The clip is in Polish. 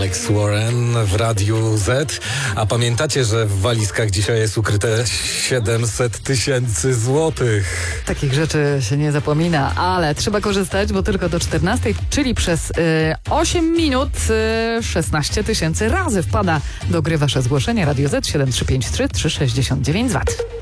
Alex Warren w Radiu Z. A pamiętacie, że w walizkach dzisiaj jest ukryte 700 000 złotych? Takich rzeczy się nie zapomina, ale trzeba korzystać, bo tylko do 14, czyli przez 8 minut 16 000 razy wpada do gry wasze zgłoszenie. Radio Z 7353 369 Watt.